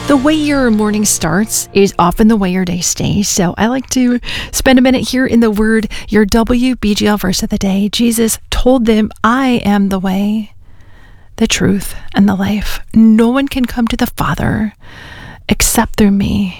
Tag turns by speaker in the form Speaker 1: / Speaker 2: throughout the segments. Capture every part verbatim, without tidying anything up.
Speaker 1: The way your morning starts is often the way your day stays. So I like to spend a minute here in the Word, your W B G L verse of the day. Jesus told them, I am the way, the truth, and the life. No one can come to the Father except through me.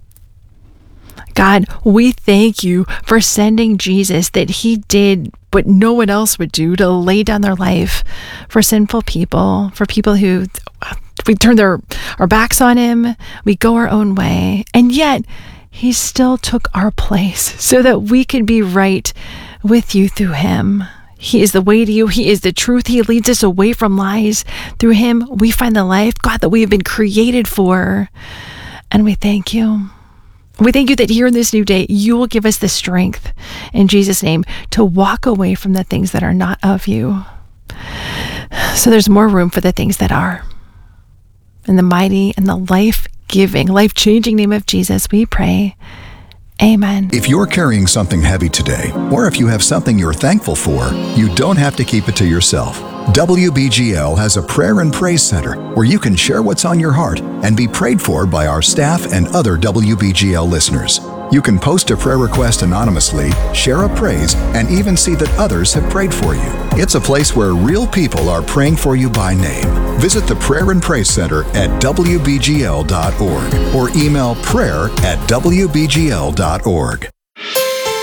Speaker 1: God, we thank you for sending Jesus, that he did what no one else would do, to lay down their life for sinful people, for people who we turn their our backs on him, we go our own way, and yet he still took our place so that we could be right with you through him. He is the way to you. He is the truth. He leads us away from lies. Through him, we find the life, God, that we have been created for. And we thank you. We thank you that here in this new day, you will give us the strength, in Jesus' name, to walk away from the things that are not of you. So there's more room for the things that are. In the mighty and the life-giving, life-changing name of Jesus, we pray. Amen.
Speaker 2: If you're carrying something heavy today, or if you have something you're thankful for, you don't have to keep it to yourself. W B G L has a prayer and praise center where you can share what's on your heart and be prayed for by our staff and other W B G L listeners. You can post a prayer request anonymously, share a praise, and even see that others have prayed for you. It's a place where real people are praying for you by name. Visit the Prayer and Praise Center at W B G L dot org or email prayer at W B G L dot org.